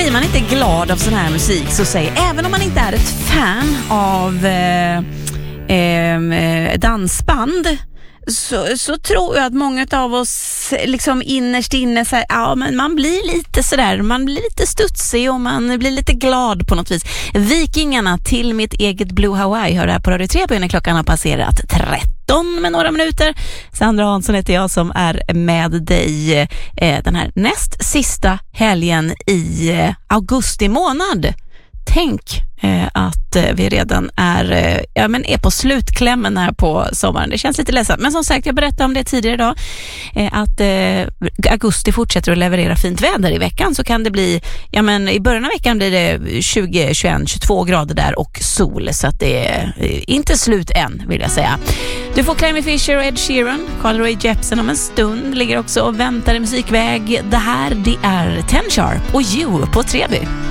blir man inte glad av sån här musik, så säg, även om man inte är ett fan av dansband, så tror jag att många av oss liksom innerst inne så här, ja, men man blir lite sådär, man blir lite studsig och man blir lite glad på något vis. Vikingarna, Till mitt eget Blue Hawaii, hör det här på Radio 3 när klockan har passerat 13 med några minuter. Sandra Hansson heter jag som är med dig den här näst sista helgen i augusti månad. Tänk att vi redan är på slutklämmen här på sommaren. Det känns lite ledsamt. Men som sagt, jag berättade om det tidigare idag. Att augusti fortsätter att leverera fint väder i veckan. Så kan det bli, i början av veckan blir det 20, 21, 22 grader där och sol. Så att det är inte slut än, vill jag säga. Du får Clemmy Fisher och Ed Sheeran. Carl Rae Jepsen om en stund ligger också och väntar i musikväg. Det här, det är Ten Sharp och You på Treby.